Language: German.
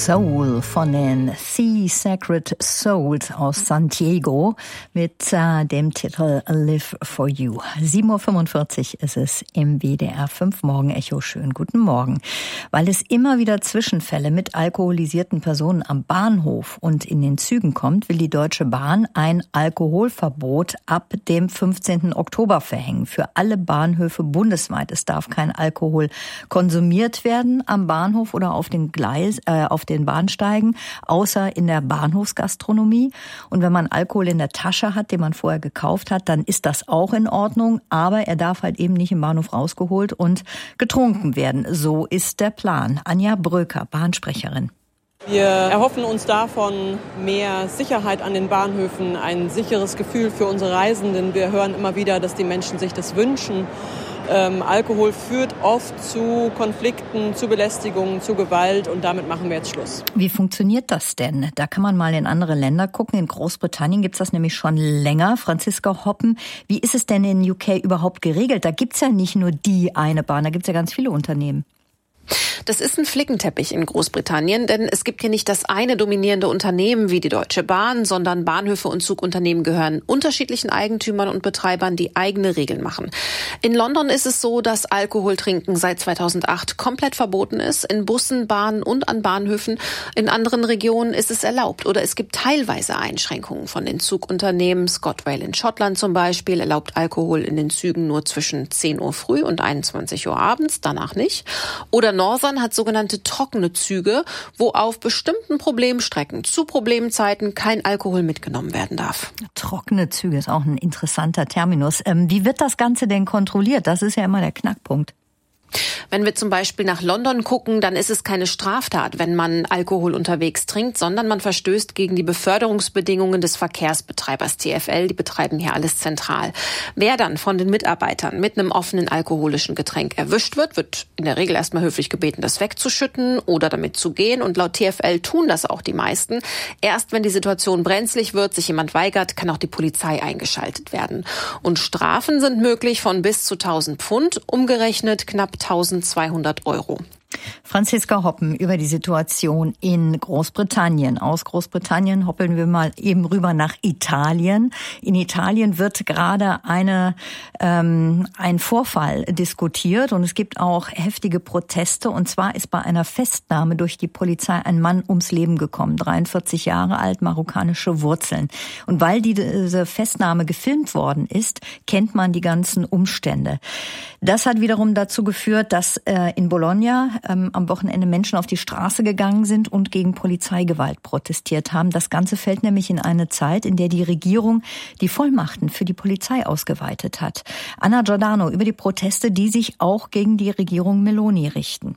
Soul von den Sea Sacred Souls aus Santiago mit dem Titel Live for You. 7.45 Uhr ist es im WDR 5 Morgenecho. Schönen guten Morgen. Weil es immer wieder Zwischenfälle mit alkoholisierten Personen am Bahnhof und in den Zügen kommt, will die Deutsche Bahn ein Alkoholverbot ab dem 15. Oktober verhängen. Für alle Bahnhöfe bundesweit. Es darf kein Alkohol konsumiert werden am Bahnhof oder auf den Bahnsteigen, außer in der Bahnhofsgastronomie. Und wenn man Alkohol in der Tasche hat, den man vorher gekauft hat, dann ist das auch in Ordnung. Aber er darf halt eben nicht im Bahnhof rausgeholt und getrunken werden. So ist der Plan. Anja Bröker, Bahnsprecherin. Wir erhoffen uns davon mehr Sicherheit an den Bahnhöfen, ein sicheres Gefühl für unsere Reisenden. Wir hören immer wieder, dass die Menschen sich das wünschen. Alkohol führt oft zu Konflikten, zu Belästigungen, zu Gewalt und damit machen wir jetzt Schluss. Wie funktioniert das denn? Da kann man mal in andere Länder gucken. In Großbritannien gibt's das nämlich schon länger. Franziska Hoppen, wie ist es denn in UK überhaupt geregelt? Da gibt's ja nicht nur die eine Bahn, da gibt's ja ganz viele Unternehmen. Das ist ein Flickenteppich in Großbritannien, denn es gibt hier nicht das eine dominierende Unternehmen wie die Deutsche Bahn, sondern Bahnhöfe und Zugunternehmen gehören unterschiedlichen Eigentümern und Betreibern, die eigene Regeln machen. In London ist es so, dass Alkoholtrinken seit 2008 komplett verboten ist, in Bussen, Bahnen und an Bahnhöfen. In anderen Regionen ist es erlaubt oder es gibt teilweise Einschränkungen von den Zugunternehmen. ScotRail in Schottland zum Beispiel erlaubt Alkohol in den Zügen nur zwischen 10 Uhr früh und 21 Uhr abends, danach nicht. Oder Northern hat sogenannte trockene Züge, wo auf bestimmten Problemstrecken zu Problemzeiten kein Alkohol mitgenommen werden darf. Trockene Züge ist auch ein interessanter Terminus. Wie wird das Ganze denn kontrolliert? Das ist ja immer der Knackpunkt. Wenn wir zum Beispiel nach London gucken, dann ist es keine Straftat, wenn man Alkohol unterwegs trinkt, sondern man verstößt gegen die Beförderungsbedingungen des Verkehrsbetreibers TfL. Die betreiben hier alles zentral. Wer dann von den Mitarbeitern mit einem offenen alkoholischen Getränk erwischt wird, wird in der Regel erstmal höflich gebeten, das wegzuschütten oder damit zu gehen. Und laut TfL tun das auch die meisten. Erst wenn die Situation brenzlig wird, sich jemand weigert, kann auch die Polizei eingeschaltet werden. Und Strafen sind möglich von bis zu 1.000 Pfund, umgerechnet knapp 1.200 Euro. Franziska Hoppen über die Situation in Großbritannien. Aus Großbritannien hoppeln wir mal eben rüber nach Italien. In Italien wird gerade ein Vorfall diskutiert und es gibt auch heftige Proteste. Und zwar ist bei einer Festnahme durch die Polizei ein Mann ums Leben gekommen, 43 Jahre alt, marokkanische Wurzeln. Und weil diese Festnahme gefilmt worden ist, kennt man die ganzen Umstände. Das hat wiederum dazu geführt, dass in Bologna am Wochenende Menschen auf die Straße gegangen sind und gegen Polizeigewalt protestiert haben. Das Ganze fällt nämlich in eine Zeit, in der die Regierung die Vollmachten für die Polizei ausgeweitet hat. Anna Giordano über die Proteste, die sich auch gegen die Regierung Meloni richten.